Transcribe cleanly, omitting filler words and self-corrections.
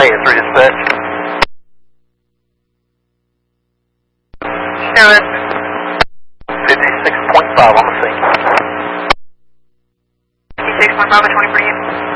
Hey, it's 3 dispatch. Aaron. 56.5 on the scene. 56.5 at 20 for you.